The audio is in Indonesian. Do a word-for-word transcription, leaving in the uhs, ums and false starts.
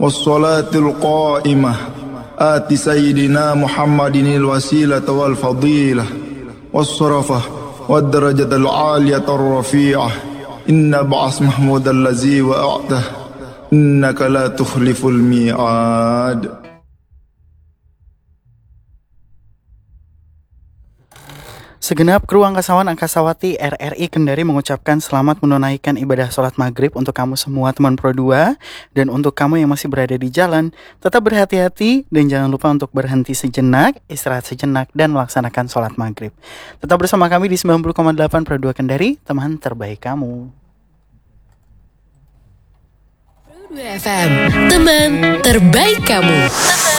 wassalatul qa'imah ati sayyidina Muhammadinil wasilah wal fadilah wassarafah wad darajatul aliyatur rafi'ah inna ba'as mahmudal lazi wa'atah innaka la tukhliful mi'ad. Segenap kru angkasawan angkasawati R R I Kendari mengucapkan selamat menunaikan ibadah sholat maghrib untuk kamu semua teman Pro dua. Dan untuk kamu yang masih berada di jalan, tetap berhati-hati dan jangan lupa untuk berhenti sejenak, istirahat sejenak, dan melaksanakan sholat maghrib. Tetap bersama kami di sembilan puluh koma delapan Pro dua Kendari, teman terbaik kamu. Pro dua F M, teman terbaik kamu.